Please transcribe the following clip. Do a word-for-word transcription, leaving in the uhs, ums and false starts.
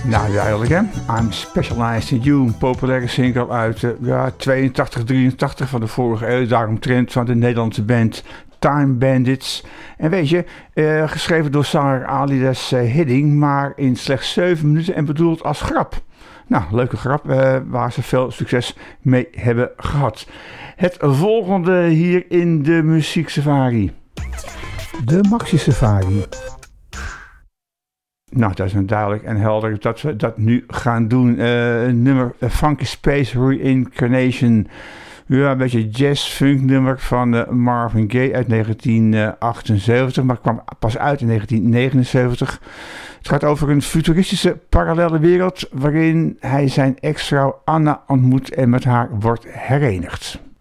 Nou, duidelijk hè. I'm Specialized in You, een populaire single uit uh, ja, tweeëntachtig, drieëntachtig van de vorige eeuw. Daaromtrent van de Nederlandse band Time Bandits. En weet je, uh, geschreven door zanger Alides uh, Hidding, maar in slechts zeven minuten en bedoeld als grap. Nou, leuke grap uh, waar ze veel succes mee hebben gehad. Het volgende hier in de Muziek Safari. De Maxi Safari. Nou, dat is nou duidelijk en helder dat we dat nu gaan doen. Uh, nummer uh, Funky Space Reincarnation. Ja, een beetje jazz-funk nummer van uh, Marvin Gaye uit negentien achtenzeventig, maar kwam pas uit in negentien negenenzeventig. Het gaat over een futuristische parallele wereld waarin hij zijn ex-vrouw Anna ontmoet en met haar wordt herenigd.